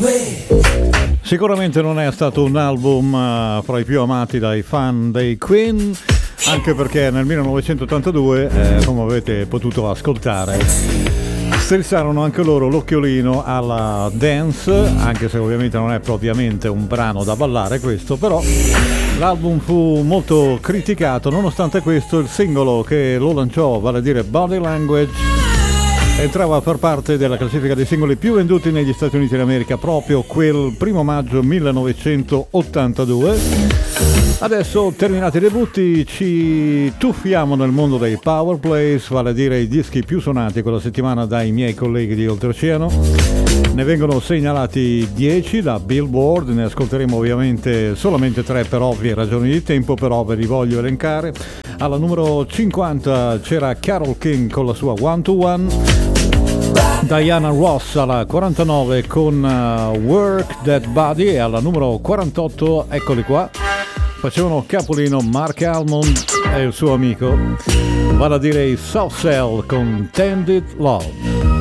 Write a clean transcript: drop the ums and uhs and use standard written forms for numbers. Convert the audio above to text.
Sicuramente non è stato un album fra i più amati dai fan dei Queen, anche perché nel 1982, come avete potuto ascoltare, strizzarono anche loro l'occhiolino alla dance, anche se ovviamente non è propriamente un brano da ballare questo, però l'album fu molto criticato. Nonostante questo, il singolo che lo lanciò, vale a dire Body Language, entrava a far parte della classifica dei singoli più venduti negli Stati Uniti d'America proprio quel 1 maggio 1982. Adesso, terminati i debutti, ci tuffiamo nel mondo dei power plays, vale a dire i dischi più suonati quella settimana dai miei colleghi di Oltreoceano. Ne vengono segnalati 10 da Billboard, ne ascolteremo ovviamente solamente 3 per ovvie ragioni di tempo, però ve li voglio elencare. Alla numero 50 c'era Carole King con la sua One to One, Diana Ross alla 49 con Work That Body, e alla numero 48, eccoli qua, facevano capolino Mark Almond e il suo amico, vale a dire i Soft Cell con Tended Love.